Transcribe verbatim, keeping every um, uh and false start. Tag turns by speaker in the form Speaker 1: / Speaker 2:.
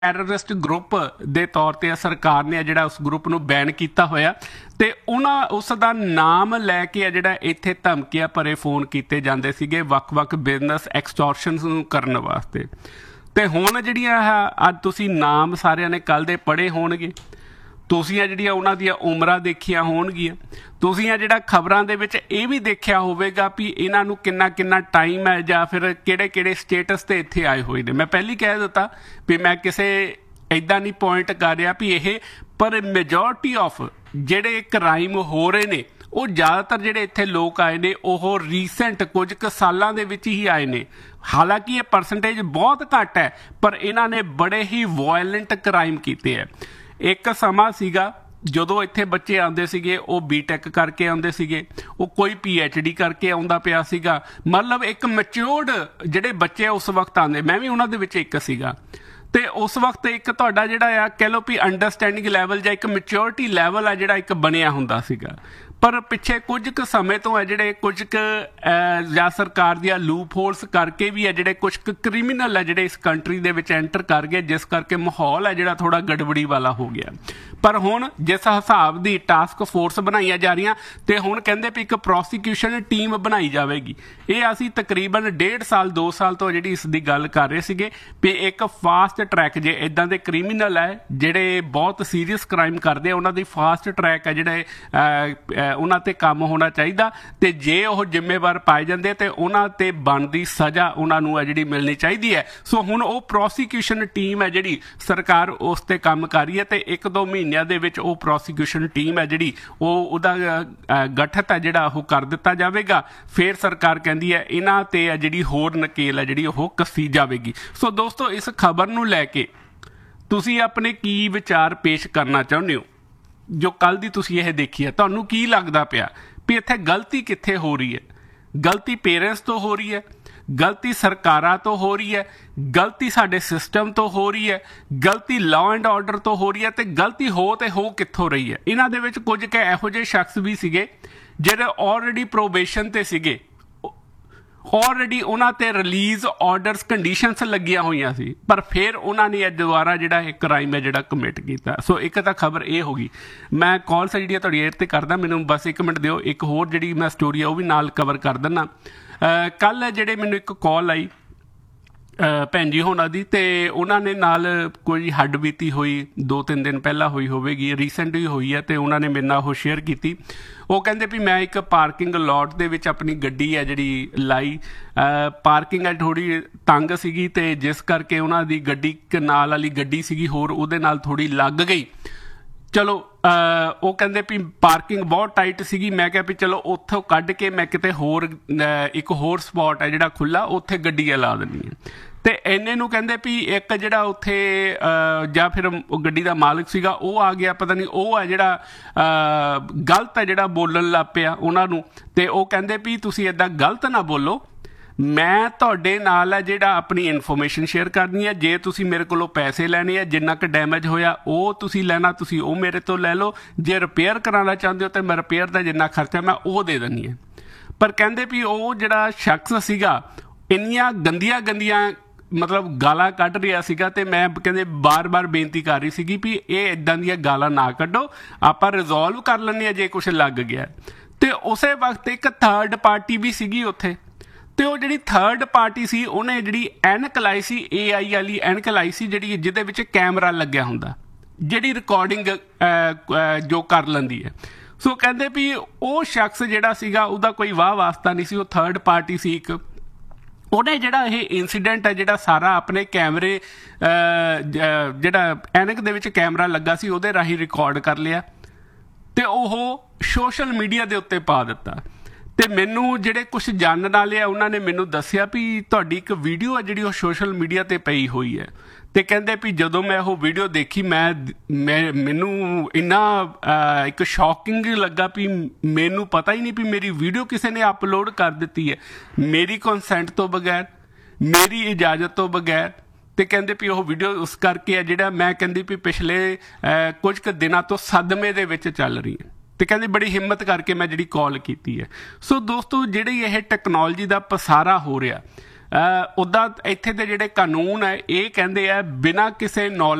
Speaker 1: Terrorist group ਦੇ ਤੌਰ ਤੇ ਸਰਕਾਰ ਨੇ ਜਿਹੜਾ ਉਸ ਗਰੁੱਪ ਨੂੰ ਬੈਨ ਕੀਤਾ ਹੋਇਆ ਤੇ ਉਹਨਾਂ ਉਸ ਦਾ ਨਾਮ ਲੈ ਕੇ ਜਿਹੜਾ ਇੱਥੇ ਧਮਕੀਆਂ ਭਰੇ ਫੋਨ ਕੀਤੇ ਜਾਂਦੇ ਸੀਗੇ ਵੱਖ-ਵੱਖ ਬਿਜ਼ਨਸ ਐਕਸਟੋਰਸ਼ਨਸ ਨੂੰ ਕਰਨ ਵਾਸਤੇ। ਤੇ ਹੁਣ ਜਿਹੜੀਆਂ ਅੱਜ ਤੁਸੀਂ ਨਾਮ ਸਾਰਿਆਂ ਨੇ ਕੱਲ੍ਹ ਦੇ ਪੜ੍ਹੇ ਹੋਣਗੇ, ਤੁਸੀਂ ਆ ਜਿਹੜੀਆਂ ਉਹਨਾਂ ਦੀਆਂ ਉਮਰਾਂ ਦੇਖੀਆਂ ਹੋਣਗੀਆਂ, ਤੁਸੀਂ ਆ ਜਿਹੜਾ ਖਬਰਾਂ ਦੇ ਵਿੱਚ ਇਹ ਵੀ ਦੇਖਿਆ ਹੋਵੇਗਾ ਵੀ ਇਹਨਾਂ ਨੂੰ ਕਿੰਨਾ ਕਿੰਨਾ ਟਾਈਮ ਹੈ ਜਾਂ ਫਿਰ ਕਿਹੜੇ ਕਿਹੜੇ ਸਟੇਟਸ ਤੇ ਇੱਥੇ ਆਏ ਹੋਏ ਨੇ। ਮੈਂ ਪਹਿਲੀ ਕਹਿ ਦਿੱਤਾ ਵੀ ਮੈਂ ਕਿਸੇ ਇੱਦਾਂ ਨਹੀਂ ਪੁਆਇੰਟ ਕਰ ਰਿਹਾ ਵੀ ਇਹ, ਪਰ ਮੈਜੋਰਟੀ ਆਫ ਜਿਹੜੇ ਕ੍ਰਾਈਮ ਹੋ ਰਹੇ ਨੇ ਉਹ ਜ਼ਿਆਦਾਤਰ ਜਿਹੜੇ ਇੱਥੇ ਲੋਕ ਆਏ ਨੇ ਉਹ ਰੀਸੈਂਟ ਕੁਝ ਕੁ ਸਾਲਾਂ ਦੇ ਵਿੱਚ ਹੀ ਆਏ ਨੇ। ਹਾਲਾਂਕਿ ਇਹ ਪਰਸੈਂਟੇਜ ਬਹੁਤ ਘੱਟ ਹੈ, ਪਰ ਇਹਨਾਂ ਨੇ ਬੜੇ ਹੀ ਵਾਇਲੈਂਟ ਕ੍ਰਾਈਮ ਕੀਤੇ ਹੈ। ਇੱਕ ਸਮਾਂ ਸੀਗਾ ਜਦੋਂ ਇੱਥੇ ਬੱਚੇ ਆਉਂਦੇ ਸੀਗੇ, ਉਹ ਬੀਟੈਕ ਕਰਕੇ ਆਉਂਦੇ ਸੀਗੇ, ਉਹ ਕੋਈ ਪੀ ਐਚ ਡੀ ਕਰਕੇ ਆਉਂਦਾ ਪਿਆ ਸੀਗਾ। ਮਤਲਬ ਇੱਕ ਮੈਚਿਓਰਡ ਜਿਹੜੇ ਬੱਚੇ ਉਸ ਵਕਤ ਆਉਂਦੇ, ਮੈਂ ਵੀ ਉਹਨਾਂ ਦੇ ਵਿੱਚ ਇੱਕ ਸੀਗਾ। ਤੇ ਉਸ ਵਕਤ ਇੱਕ ਤੁਹਾਡਾ ਜਿਹੜਾ ਆ ਕਹਿ ਲਓ ਵੀ ਅੰਡਰਸਟੈਂਡਿੰਗ ਲੈਵਲ ਜਾਂ ਇੱਕ ਮੈਚਿਓਰਿਟੀ ਲੈਵਲ ਆ ਜਿਹੜਾ ਇੱਕ ਬਣਿਆ ਹੁੰਦਾ ਸੀਗਾ। ਪਰ ਪਿੱਛੇ ਕੁਝ ਕੁ ਸਮੇਂ ਤੋਂ ਹੈ ਜਿਹੜੇ ਕੁਝ ਕੁ ਜਾਂ ਸਰਕਾਰ ਦੀਆਂ ਲੂਪ ਹੋਲਸ ਕਰਕੇ ਵੀ ਹੈ ਜਿਹੜੇ ਕੁਝ ਕੁ ਕ੍ਰਿਮੀਨਲ ਹੈ ਜਿਹੜੇ ਇਸ ਕੰਟਰੀ ਦੇ ਵਿੱਚ ਐਂਟਰ ਕਰ ਗਏ, ਜਿਸ ਕਰਕੇ ਮਾਹੌਲ ਹੈ ਜਿਹੜਾ ਥੋੜਾ ਗੜਬੜੀ ਵਾਲਾ ਹੋ ਗਿਆ। ਪਰ ਹੁਣ ਜਿਸ ਹਿਸਾਬ ਦੀ ਟਾਸਕ ਫੋਰਸ ਬਣਾਈਆਂ ਜਾ ਰਹੀਆਂ ਤੇ ਹੁਣ ਕਹਿੰਦੇ ਵੀ ਇੱਕ ਪ੍ਰੋਸੀਕਿਊਸ਼ਨ ਟੀਮ ਬਣਾਈ ਜਾਵੇਗੀ। ਇਹ ਅਸੀਂ ਤਕਰੀਬਨ ਡੇਢ ਸਾਲ ਦੋ ਸਾਲ ਤੋਂ ਜਿਹੜੀ ਇਸ ਦੀ ਗੱਲ ਕਰ ਰਹੇ ਸੀਗੇ ਵੀ ਇੱਕ ਫਾਸਟ ਟਰੈਕ ਜੇ ਇੱਦਾਂ ਦੇ ਕ੍ਰਿਮੀਨਲ ਹੈ ਜਿਹੜੇ ਬਹੁਤ ਸੀਰੀਅਸ ਕ੍ਰਾਈਮ ਕਰਦੇ ਆ, ਉਹਨਾਂ ਦੀ ਫਾਸਟ ਟਰੈਕ ਹੈ ਜਿਹੜੇ ਉਹਨਾਂ ਤੇ ਕੰਮ ਹੋਣਾ ਚਾਹੀਦਾ ਤੇ ਜੇ ਉਹ ਜ਼ਿੰਮੇਵਾਰ ਪਾਏ ਜਾਂਦੇ ਤੇ ਉਹਨਾਂ ਤੇ ਬਣਦੀ ਸਜ਼ਾ ਉਹਨਾਂ ਨੂੰ ਹੈ ਜਿਹੜੀ ਮਿਲਣੀ ਚਾਹੀਦੀ ਹੈ। ਸੋ ਹੁਣ ਉਹ ਪ੍ਰੋਸੀਕਿਊਸ਼ਨ ਟੀਮ ਹੈ ਜਿਹੜੀ ਸਰਕਾਰ ਉਸ ਤੇ ਕੰਮ ਕਰ ਰਹੀ ਹੈ ਤੇ ਇੱਕ ਦੋ ਮਹੀਨਿਆਂ ਦੇ ਵਿੱਚ ਉਹ ਪ੍ਰੋਸੀਕਿਊਸ਼ਨ ਟੀਮ ਹੈ ਜਿਹੜੀ ਉਹ ਉਹਦਾ ਗਠਿਤ ਹੈ ਜਿਹੜਾ ਉਹ ਕਰ ਦਿੱਤਾ ਜਾਵੇਗਾ। ਫਿਰ ਸਰਕਾਰ ਕਹਿੰਦੀ ਹੈ ਇਹਨਾਂ ਤੇ ਹੈ ਜਿਹੜੀ ਹੋਰ ਨਕੇਲ ਹੈ ਜਿਹੜੀ ਉਹ ਕੱਸੀ ਜਾਵੇਗੀ। ਸੋ ਦੋਸਤੋ, ਇਸ ਖਬਰ ਨੂੰ ਲੈ ਕੇ ਤੁਸੀਂ ਆਪਣੇ ਕੀ ਵਿਚਾਰ ਪੇਸ਼ ਕਰਨਾ ਚਾਹੁੰਦੇ ਹੋ ਜੋ ਕੱਲ੍ਹ ਦੀ ਤੁਸੀਂ ਇਹ ਦੇਖੀ ਹੈ? ਤੁਹਾਨੂੰ ਕੀ ਲੱਗਦਾ ਪਿਆ ਵੀ ਇੱਥੇ ਗਲਤੀ ਕਿੱਥੇ ਹੋ ਰਹੀ ਹੈ? ਗਲਤੀ ਪੇਰੈਂਟਸ ਤੋਂ ਹੋ ਰਹੀ ਹੈ, ਗਲਤੀ ਸਰਕਾਰਾਂ ਤੋਂ ਹੋ ਰਹੀ ਹੈ, ਗਲਤੀ ਸਾਡੇ ਸਿਸਟਮ ਤੋਂ ਹੋ ਰਹੀ ਹੈ, ਗਲਤੀ ਲਾਅ ਐਂਡ ਆਰਡਰ ਤੋਂ ਹੋ ਰਹੀ ਹੈ ਤੇ ਗਲਤੀ ਹੋ ਤੇ ਹੋ ਕਿੱਥੋਂ ਰਹੀ ਹੈ? ਇਹਨਾਂ ਦੇ ਵਿੱਚ ਕੁਝ ਕੁ ਇਹੋ ਜਿਹੇ ਸ਼ਖਸ ਵੀ ਸੀਗੇ ਜਿਹੜੇ ਆਲਰੇਡੀ ਪ੍ਰੋਬੇਸ਼ਨ ਤੇ ਸੀਗੇ, ਆਲਰੇਡੀ ਉਹਨਾਂ ਤੇ ਰਿਲੀਜ਼ ਆਰਡਰਸ ਕੰਡੀਸ਼ਨਸ ਲੱਗੀਆਂ ਹੋਈਆਂ ਸੀ, ਪਰ ਫਿਰ ਉਹਨਾਂ ਨੇ ਇਹ ਦੁਬਾਰਾ ਜਿਹੜਾ ਇਹ ਕ੍ਰਾਈਮ ਹੈ ਜਿਹੜਾ ਕਮਿਟ ਕੀਤਾ। ਸੋ ਇੱਕ ਤਾਂ ਖਬਰ ਇਹ ਹੋ ਗਈ। ਮੈਂ ਕਾਲਸ ਜਿਹੜੀਆਂ ਤੁਹਾਡੀ ਏਅਰ ਤੇ ਕਰਦਾ, ਮੈਨੂੰ ਬਸ ਇੱਕ ਮਿੰਟ ਦਿਓ, ਇੱਕ ਹੋਰ ਜਿਹੜੀ ਮੈਂ ਸਟੋਰੀ ਆ ਉਹ ਵੀ ਨਾਲ ਕਵਰ ਕਰ ਦਿੰਦਾ। ਕੱਲ੍ਹ ਜਿਹੜੇ ਮੈਨੂੰ ਇੱਕ ਕਾਲ ਆਈ ਭੈਣ ਜੀ ਹੋਣਾ ਦੀ, ਤੇ ਉਹਨਾਂ ਨੇ ਨਾਲ ਕੋਈ ਹੱਡ ਬੀਤੀ ਹੋਈ ਦੋ ਤਿੰਨ ਦਿਨ ਪਹਿਲਾਂ ਹੋਈ ਹੋਵੇਗੀ, ਰੀਸੈਂਟ ਹੀ ਹੋਈ ਹੈ, ਤੇ ਉਹਨਾਂ ਨੇ ਮੇਰੇ ਨਾਲ ਉਹ ਸ਼ੇਅਰ ਕੀਤੀ। ਉਹ ਕਹਿੰਦੇ ਵੀ ਮੈਂ ਇੱਕ ਪਾਰਕਿੰਗ ਲੋਟ ਦੇ ਵਿੱਚ ਆਪਣੀ ਗੱਡੀ ਹੈ ਜਿਹੜੀ ਲਾਈ, ਪਾਰਕਿੰਗ ਹੈ ਥੋੜ੍ਹੀ ਤੰਗ ਸੀਗੀ ਤੇ ਜਿਸ ਕਰਕੇ ਉਹਨਾਂ ਦੀ ਗੱਡੀ ਨਾਲ ਵਾਲੀ ਗੱਡੀ ਸੀਗੀ ਹੋਰ ਉਹਦੇ ਨਾਲ ਥੋੜ੍ਹੀ ਲੱਗ ਗਈ। ਚਲੋ ਉਹ ਕਹਿੰਦੇ ਵੀ ਪਾਰਕਿੰਗ ਬਹੁਤ ਟਾਈਟ ਸੀਗੀ। ਮੈਂ ਕਿਹਾ ਵੀ ਚਲੋ ਉੱਥੋਂ ਕੱਢ ਕੇ ਮੈਂ ਕਿਤੇ ਹੋਰ ਇੱਕ ਹੋਰ ਸਪੋਟ ਹੈ ਜਿਹੜਾ ਖੁੱਲ੍ਹਾ, ਉੱਥੇ ਗੱਡੀ ਲਾ ਦਿੰਦੀ ਹੈ। ਤੇ ਇੰਨੇ ਨੂੰ ਕਹਿੰਦੇ ਵੀ ਇੱਕ ਜਿਹੜਾ ਉੱਥੇ ਜਾਂ ਫਿਰ ਗੱਡੀ ਦਾ ਮਾਲਕ ਸੀਗਾ ਉਹ ਆ ਗਿਆ, ਪਤਾ ਨਹੀਂ ਉਹ ਹੈ ਜਿਹੜਾ ਗਲਤ ਹੈ ਜਿਹੜਾ ਬੋਲਣ ਲੱਗ ਪਿਆ ਉਹਨਾਂ ਨੂੰ। ਤੇ ਉਹ ਕਹਿੰਦੇ ਵੀ ਤੁਸੀਂ ਇੱਦਾਂ ਗਲਤ ਨਾ ਬੋਲੋ, ਮੈਂ ਤੁਹਾਡੇ ਨਾਲ ਹੈ ਜਿਹੜਾ ਆਪਣੀ ਇਨਫੋਰਮੇਸ਼ਨ ਸ਼ੇਅਰ ਕਰਨੀ ਹੈ। ਜੇ ਤੁਸੀਂ ਮੇਰੇ ਕੋਲੋਂ ਪੈਸੇ ਲੈਣੇ ਆ, ਜਿੰਨਾ ਕੁ ਡੈਮੇਜ ਹੋਇਆ ਉਹ ਤੁਸੀਂ ਲੈਣਾ, ਤੁਸੀਂ ਉਹ ਮੇਰੇ ਤੋਂ ਲੈ ਲਓ। ਜੇ ਰਿਪੇਅਰ ਕਰਾਉਣਾ ਚਾਹੁੰਦੇ ਹੋ ਤਾਂ ਮੈਂ ਰਿਪੇਅਰ ਦਾ ਜਿੰਨਾ ਖਰਚਾ ਮੈਂ ਉਹ ਦੇ ਦਿੰਦੀ ਹਾਂ। ਪਰ ਕਹਿੰਦੇ ਵੀ ਉਹ ਜਿਹੜਾ ਸ਼ਖਸ ਸੀਗਾ ਇੰਨੀਆਂ ਗੰਦੀਆਂ ਗੰਦੀਆਂ ਮਤਲਬ ਗਾਲਾਂ ਕੱਢ ਰਿਹਾ ਸੀਗਾ ਤੇ ਮੈਂ ਕਹਿੰਦੇ ਬਾਰ-ਬਾਰ ਬੇਨਤੀ ਕਰ ਰਹੀ ਸੀਗੀ ਵੀ ਇਹ ਇੱਦਾਂ ਦੀਆਂ ਗਾਲਾਂ ਨਾ ਕੱਢੋ, ਆਪਾਂ ਰਿਜ਼ੋਲਵ ਕਰ ਲੈਂਦੇ ਹਾਂ ਜੇ ਕੁਛ ਲੱਗ ਗਿਆ। ਤੇ ਉਸੇ ਵਕਤ ਇੱਕ ਥਰਡ ਪਾਰਟੀ ਵੀ ਸੀਗੀ ਉੱਥੇ, ਤੇ ਉਹ ਜਿਹੜੀ ਥਰਡ ਪਾਰਟੀ ਸੀ ਉਹਨੇ ਜਿਹੜੀ ਐਨਕ ਲਾਈ ਸੀ, ਏ ਆਈ ਵਾਲੀ ਐਨਕ ਲਾਈ ਸੀ ਜਿਹੜੀ ਜਿਹਦੇ ਵਿੱਚ ਕੈਮਰਾ ਲੱਗਿਆ ਹੁੰਦਾ, ਜਿਹੜੀ ਰਿਕਾਰਡਿੰਗ ਜੋ ਕਰ ਲੈਂਦੀ ਹੈ। ਸੋ ਕਹਿੰਦੇ ਵੀ ਉਹ ਸ਼ਖਸ ਜਿਹੜਾ ਸੀਗਾ ਉਹਦਾ ਕੋਈ ਵਾਹ ਵਾਸਤਾ ਨਹੀਂ ਸੀ, ਉਹ ਥਰਡ ਪਾਰਟੀ ਸੀ ਇੱਕ। ਉਹਨੇ ਜਿਹੜਾ ਇਹ ਇੰਸੀਡੈਂਟ ਹੈ ਜਿਹੜਾ ਸਾਰਾ ਆਪਣੇ ਕੈਮਰੇ ਜਿਹੜਾ ਐਨਕ ਦੇ ਵਿੱਚ ਕੈਮਰਾ ਲੱਗਾ ਸੀ ਉਹਦੇ ਰਾਹੀਂ ਰਿਕਾਰਡ ਕਰ ਲਿਆ ਤੇ ਉਹ ਸੋਸ਼ਲ ਮੀਡੀਆ ਦੇ ਉੱਤੇ ਪਾ ਦਿੱਤਾ। ਤੇ ਮੈਨੂੰ ਜਿਹੜੇ ਕੁਛ ਜਾਣਨ ਵਾਲੇ ਆ ਉਹਨਾਂ ਨੇ ਮੈਨੂੰ ਦੱਸਿਆ ਵੀ ਤੁਹਾਡੀ ਇੱਕ ਵੀਡੀਓ ਹੈ ਜਿਹੜੀ ਉਹ ਸੋਸ਼ਲ ਮੀਡੀਆ ਤੇ ਪਈ ਹੋਈ ਹੈ। ਤੇ ਕਹਿੰਦੇ ਵੀ ਜਦੋਂ ਮੈਂ ਉਹ ਵੀਡੀਓ ਦੇਖੀ ਮੈਂ ਮੈਂ ਮੈਨੂੰ ਇੰਨਾ ਇੱਕ ਸ਼ੌਕਿੰਗ ਲੱਗਾ ਵੀ ਮੈਨੂੰ ਪਤਾ ਹੀ ਨਹੀਂ ਵੀ ਮੇਰੀ ਵੀਡੀਓ ਕਿਸੇ ਨੇ ਅਪਲੋਡ ਕਰ ਦਿੱਤੀ ਹੈ ਮੇਰੀ ਕੰਸੈਂਟ ਤੋਂ ਬਗੈਰ, ਮੇਰੀ ਇਜਾਜ਼ਤ ਤੋਂ ਬਗੈਰ। ਤੇ ਕਹਿੰਦੇ ਵੀ ਉਹ ਵੀਡੀਓ ਉਸ ਕਰਕੇ ਹੈ ਜਿਹੜਾ ਮੈਂ ਕਹਿੰਦੀ ਵੀ ਪਿਛਲੇ ਕੁਝ ਕੁ ਦਿਨਾਂ ਤੋਂ ਸਦਮੇ ਦੇ ਵਿੱਚ ਚੱਲ ਰਹੀ ਹੈ। ਤੇ ਕਹਿੰਦੇ ਬੜੀ ਹਿੰਮਤ ਕਰਕੇ ਮੈਂ ਜਿਹੜੀ ਕਾਲ ਕੀਤੀ ਹੈ। ਸੋ ਦੋਸਤੋ, ਜਿਹੜੀ ਇਹ ਟੈਕਨੋਲੋਜੀ ਦਾ ਪਸਾਰਾ ਹੋ ਰਿਹਾ, ਉੱਦਾਂ ਇੱਥੇ ਦੇ ਜਿਹੜੇ ਕਾਨੂੰਨ ਹੈ ਇਹ ਕਹਿੰਦੇ ਆ ਬਿਨਾਂ ਕਿਸੇ ਨੌਲੇਜ